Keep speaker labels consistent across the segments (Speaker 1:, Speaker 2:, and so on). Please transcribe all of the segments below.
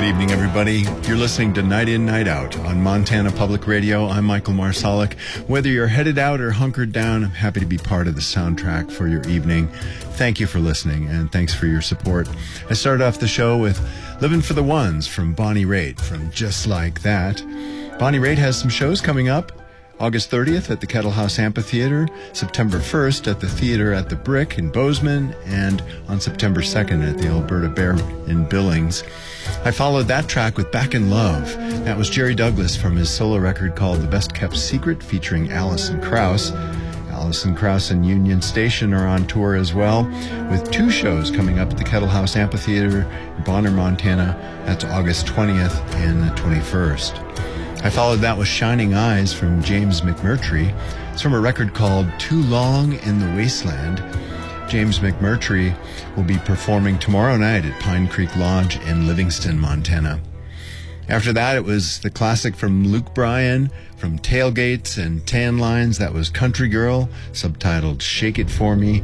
Speaker 1: evening, everybody. You're listening to Night In, Night Out on Montana Public Radio. I'm Michael Marsalic. Whether you're headed out or hunkered down, I'm happy to be part of the soundtrack for your evening. Thank you for listening, and thanks for your support. I started off the show with Living for the Ones from Bonnie Raitt from Just Like That. Bonnie Raitt has some shows coming up. August 30th at the Kettle House Amphitheater, September 1st at the Theater at the Brick in Bozeman, and on September 2nd at the Alberta Bear in Billings. I followed that track with Back in Love. That was Jerry Douglas from his solo record called The Best Kept Secret, featuring Alison Krauss. Alison Krauss and Union Station are on tour as well, with two shows coming up at the Kettle House Amphitheater in Bonner, Montana. That's August 20th and the 21st. I followed that with Shining Eyes from James McMurtry. It's from a record called Too Long in the Wasteland. James McMurtry will be performing tomorrow night at Pine Creek Lodge in Livingston, Montana. After that, it was the classic from Luke Bryan, from Tailgates and Tan Lines. That was Country Girl, subtitled Shake It For Me.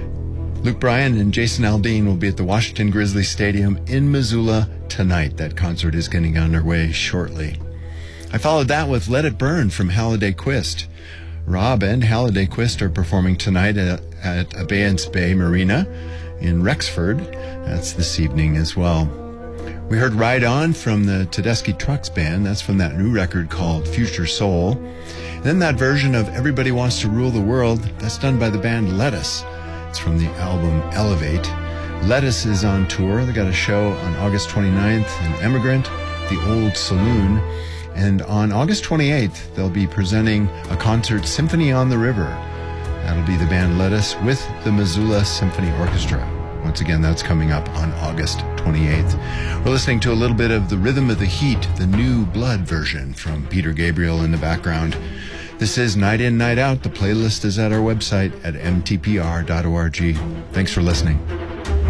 Speaker 1: Luke Bryan and Jason Aldean will be at the Washington Grizzly Stadium in Missoula tonight. That concert is getting underway shortly. I followed that with Let It Burn from Halliday Quist. Rob and Halliday Quist are performing tonight at Abeyance Bay Marina in Rexford. That's this evening as well. We heard Ride On from the Tedeschi Trucks Band. That's from that new record called Future Soul. And then that version of Everybody Wants to Rule the World, that's done by the band Lettuce. It's from the album Elevate. Lettuce is on tour. They got a show on August 29th in Emigrant, the Old Saloon. And on August 28th, they'll be presenting a concert, Symphony on the River. That'll be the band Lettuce with the Missoula Symphony Orchestra. Once again, that's coming up on August 28th. We're listening to a little bit of The Rhythm of the Heat, the New Blood version from Peter Gabriel in the background. This is Night In, Night Out. The playlist is at our website at mtpr.org. Thanks for listening.